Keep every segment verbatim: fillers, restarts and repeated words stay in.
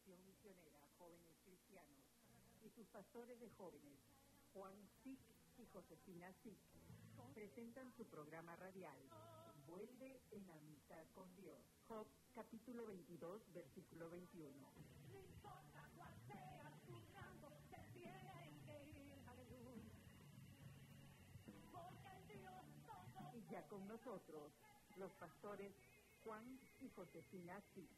Asociación Misionera Jóvenes Cristianos y sus pastores de jóvenes, Juan Sic y Josefina Sic, presentan su programa radial, Vuelve en amistad con Dios. Job, capítulo veintidós, versículo veintiuno. No importa cuál sea tu rango, te tienen que ir, aleluya. Porque el Dios todo. Y ya con nosotros, los pastores Juan y Josefina Sic.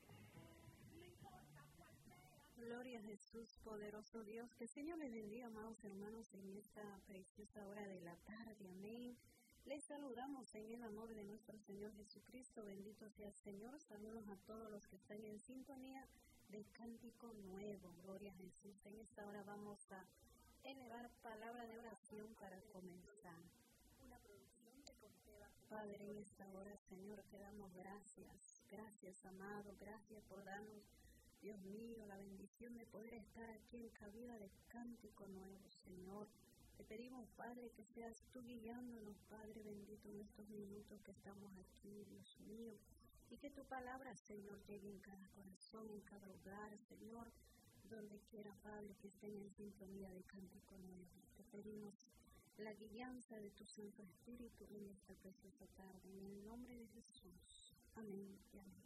Gloria a Jesús, poderoso Dios. Que el Señor les bendiga, amados hermanos, en esta preciosa hora de la tarde. Amén. Les saludamos en el amor de nuestro Señor Jesucristo. Bendito sea el Señor. Saludos a todos los que están en sintonía de Cántico Nuevo. Gloria a Jesús. En esta hora vamos a elevar palabra de oración para comenzar. Una producción de Conteva. Padre, en esta hora, Señor, te damos gracias. Gracias, amado. Gracias por darnos, Dios mío, la bendición de poder estar aquí en cabida de Cántico Nuevo, Señor. Te pedimos, Padre, que seas tú guiándonos, Padre bendito, en estos minutos que estamos aquí, Dios mío. Y que tu palabra, Señor, llegue en cada corazón, en cada hogar, Señor, donde quiera, Padre, que estén en sintonía de Cántico Nuevo. Te pedimos la guianza de tu Santo Espíritu en esta preciosa tarde. En el nombre de Jesús. Amén y amén.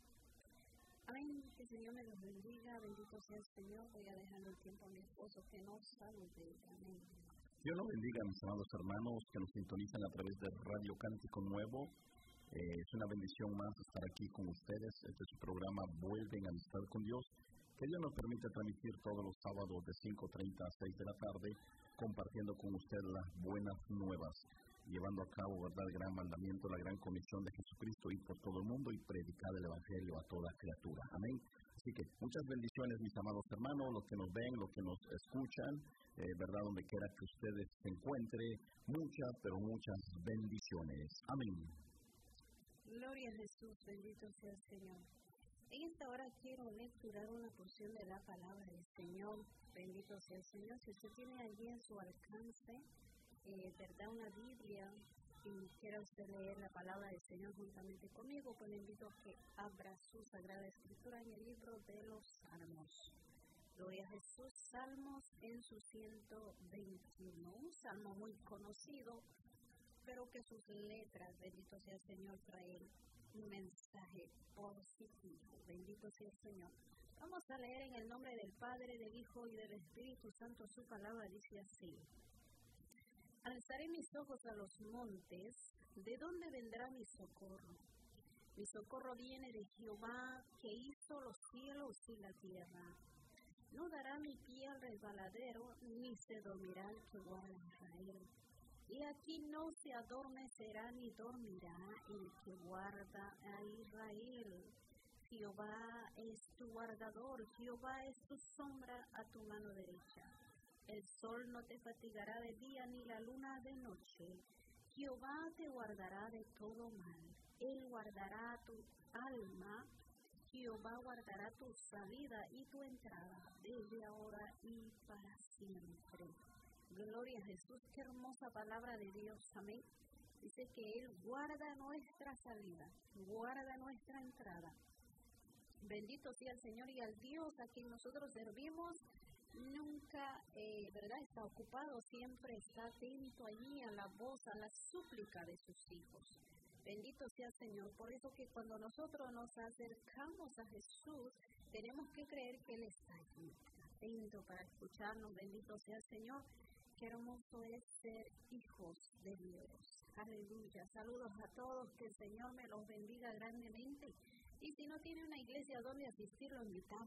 Amén, que el Señor me los bendiga, bendito sea el Señor. Voy a dejar el tiempo a mi esposo que nos salude. Amén. Dios los bendiga, mis amados hermanos que nos sintonizan a través de Radio Cántico Nuevo. Eh, es una bendición más estar aquí con ustedes. Este es su programa Vuelve en amistad con Dios, que Dios nos permite transmitir todos los sábados de cinco treinta a seis de la tarde, compartiendo con usted las buenas nuevas, llevando a cabo, ¿verdad?, el gran mandamiento, la gran comisión de Jesucristo, ir por todo el mundo y predicar el Evangelio a toda criatura. Amén. Así que muchas bendiciones, mis amados hermanos, los que nos ven, los que nos escuchan, eh, ¿verdad?, donde quiera que ustedes se encuentren, muchas, pero muchas bendiciones. Amén. Gloria a Jesús, bendito sea el Señor. En esta hora quiero lecturar una porción de la palabra del Señor. Bendito sea el Señor. Si usted tiene allí en su alcance, Eh, ¿verdad?, una Biblia, y quiera usted leer la palabra del Señor juntamente conmigo, pues le invito a que abra su Sagrada Escritura en el libro de los Salmos. Gloria a Jesús. Salmos en su ciento veintiuno, un salmo muy conocido, pero que sus letras, bendito sea el Señor, traen un mensaje positivo. Bendito sea el Señor. Vamos a leer en el nombre del Padre, del Hijo y del Espíritu Santo. Su palabra dice así: Alzaré mis ojos a los montes, ¿de dónde vendrá mi socorro? Mi socorro viene de Jehová, que hizo los cielos y la tierra. No dará mi pie al resbaladero, ni se dormirá el que guarda a Israel. Y aquí no se adormecerá ni dormirá el que guarda a Israel. Jehová es tu guardador, Jehová es tu sombra a tu mano derecha. El sol no te fatigará de día, ni la luna de noche. Jehová te guardará de todo mal. Él guardará tu alma. Jehová guardará tu salida y tu entrada, desde ahora y para siempre. Gloria a Jesús. Qué hermosa palabra de Dios. Amén. Dice que Él guarda nuestra salida, guarda nuestra entrada. Bendito sea el Señor, y al Dios a quien nosotros servimos nunca, eh, ¿verdad?, está ocupado, siempre está atento allí a la voz, a la súplica de sus hijos. Bendito sea el Señor. Por eso que cuando nosotros nos acercamos a Jesús, tenemos que creer que Él está allí, atento para escucharnos. Bendito sea el Señor. Qué hermoso es ser hijos de Dios. Aleluya. Saludos a todos, que el Señor me los bendiga grandemente. Y si no tiene una iglesia donde asistir, lo invitamos